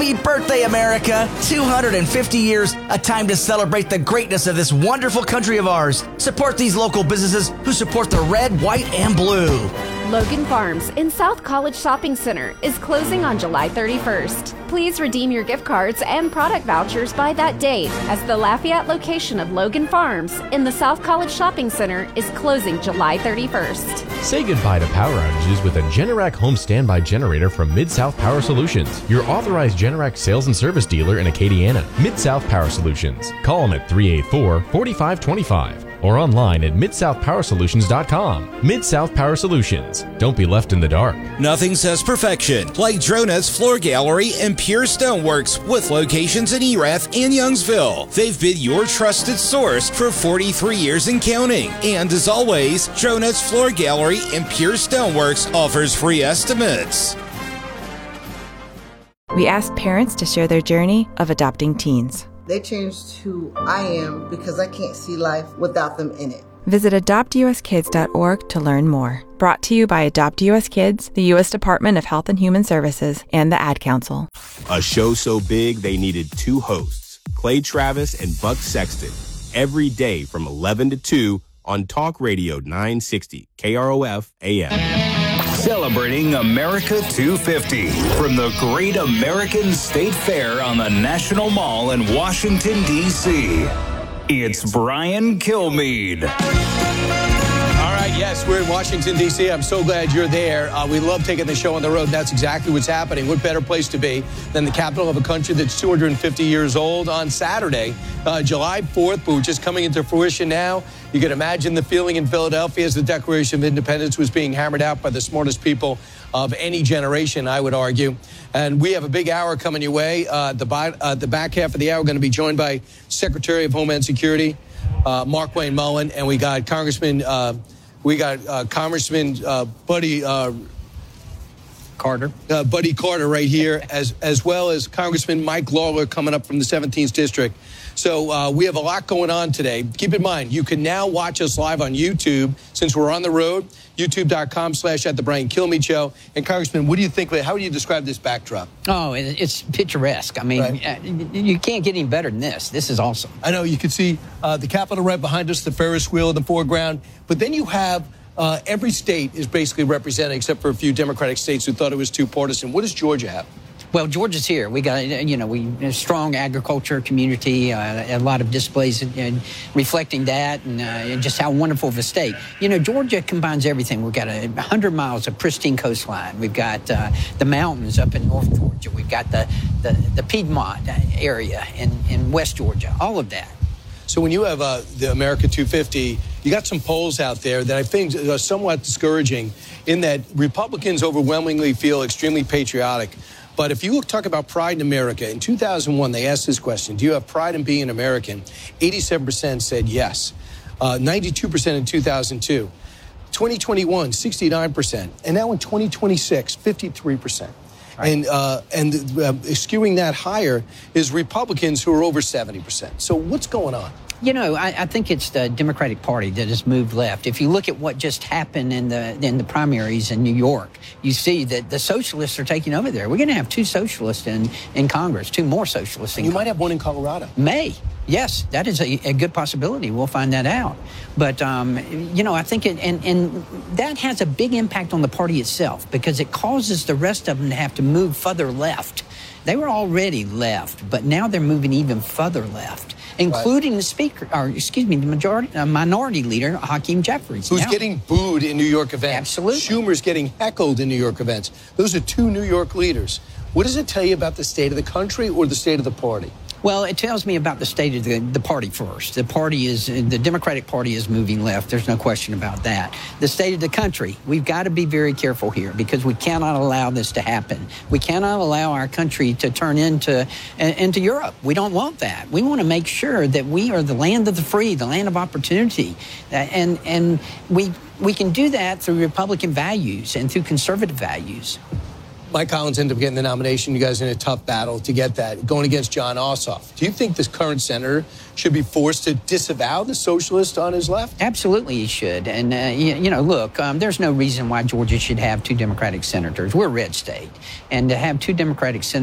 Happy birthday, America! 250 years, a time to celebrate the greatness of this wonderful country of ours. Support these local businesses who support the red, white, and blue. Logan Farms in South College Shopping Center is closing on July 31st. Please redeem your gift cards and product vouchers by that date, as the Lafayette location of Logan Farms in the South College Shopping Center is closing July 31st. Say goodbye to power outages with a Generac home standby generator from Mid-South Power Solutions, your authorized Generac sales and service dealer in Acadiana. Mid-South Power Solutions. Call them at 384-4525 or online at midsouthpowersolutions.com. Mid-South Power Solutions. Don't be left in the dark. Nothing says perfection like Dronet's Floor Gallery and Pure Stoneworks with locations in Erath and Youngsville. They've been your trusted source for 43 years and counting. And as always, Dronet's Floor Gallery and Pure Stoneworks offers free estimates. We asked parents to share their journey of adopting teens. They changed who I am because I can't see life without them in it. Visit adoptuskids.org to learn more. Brought to you by Adopt US Kids, the U.S. Department of Health and Human Services, and the Ad Council. A show so big they needed two hosts, Clay Travis and Buck Sexton, every day from 11 to 2 on Talk Radio 960 KROF AM. Celebrating America 250 from the Great American State Fair on the National Mall in Washington, D.C. It's Brian Kilmeade. All right, yes, we're in Washington, D.C. I'm so glad you're there. We love taking the show on the road. That's exactly what's happening. What better place to be than the capital of a country that's 250 years old on Saturday, July 4th, but we're just coming into fruition now. You can imagine the feeling in Philadelphia as the Declaration of Independence was being hammered out by the smartest people of any generation, I would argue. And we have a big hour coming your way. The back half of the hour, we're going to be joined by Secretary of Homeland Security, Markwayne Mullin, and we got Congressman Buddy Carter. Buddy Carter right here, as well as Congressman Mike Lawler coming up from the 17th District. So we have a lot going on today. Keep in mind, you can now watch us live on YouTube since we're on the road, youtube.com/@The Brian Kilmeade Show. And Congressman, what do you think? How would you describe this backdrop? Oh, it's picturesque. I mean, right. You can't get any better than this. This is awesome. I know. You can see the Capitol right behind us, the Ferris wheel in the foreground. But then you have every state is basically represented except for a few Democratic states who thought it was too partisan. What does Georgia have? Well, Georgia's here. We got, a strong agriculture community, a lot of displays reflecting that and just how wonderful of a state. Georgia combines everything. We've got 100 miles of pristine coastline. We've got the mountains up in North Georgia. We've got the Piedmont area in West Georgia, all of that. So when you have the America 250, you got some polls out there that I think are somewhat discouraging in that Republicans overwhelmingly feel extremely patriotic. But if you talk about pride in America, in 2001, they asked this question, do you have pride in being an American? 87% said yes. 92% in 2002. 2021, 69%. And now in 2026, 53%. Right. And skewing that higher is Republicans who are over 70%. So what's going on? I think it's the Democratic Party that has moved left. If you look at what just happened in the primaries in New York, you see that the socialists are taking over there. We're going to have two socialists in Congress, two more socialists in Congress. You might have one in Colorado. May. Yes, that is a good possibility. We'll find that out. But, I think and that has a big impact on the party itself because it causes the rest of them to have to move further left. They were already left, but now they're moving even further left, including the minority leader, Hakeem Jeffries. Who's getting booed in New York events. Absolutely. Schumer's getting heckled in New York events. Those are two New York leaders. What does it tell you about the state of the country or the state of the party? Well, it tells me about the state of the party first. The Democratic Party is moving left. There's no question about that. The state of the country, we've got to be very careful here because we cannot allow this to happen. We cannot allow our country to turn into Europe. We don't want that. We want to make sure that we are the land of the free, the land of opportunity. And we can do that through Republican values and through conservative values. Mike Collins ended up getting the nomination. You guys are in a tough battle to get that, going against Jon Ossoff. Do you think this current senator should be forced to disavow the socialist on his left? Absolutely, he should. And, look, there's no reason why Georgia should have two Democratic senators. We're a red state. And to have two Democratic senators